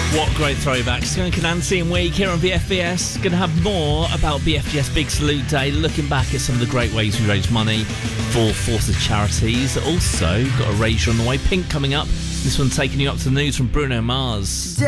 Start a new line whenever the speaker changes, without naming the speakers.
What great throwbacks. Skunk and Nancy and Week here on BFBS. Going to have more about BFBS Big Salute Day, looking back at some of the great ways we raise money for Forces charities. Also, got a Erasure on the way. Pink coming up. This one taking you up to the news from Bruno Mars.